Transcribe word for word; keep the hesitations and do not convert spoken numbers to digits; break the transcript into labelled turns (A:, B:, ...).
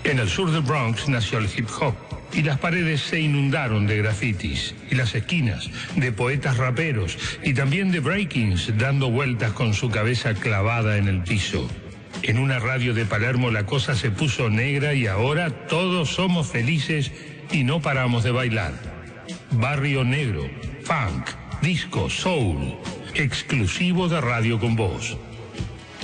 A: En el sur del Bronx nació el hip hop y las paredes se inundaron de grafitis y las esquinas de poetas raperos y también de breakings dando vueltas con su cabeza clavada en el piso. En una radio de Palermo la cosa se puso negra y ahora todos somos felices y no paramos de bailar. Barrio Negro, funk, disco, soul, exclusivo de Radio Con Voz.